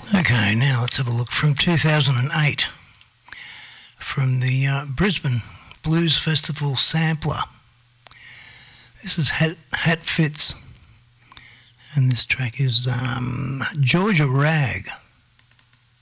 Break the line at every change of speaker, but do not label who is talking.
Okay, now let's have a look from 2008 from the Brisbane Blues Festival sampler. This is Hat Fits, and this track is Georgia Rag.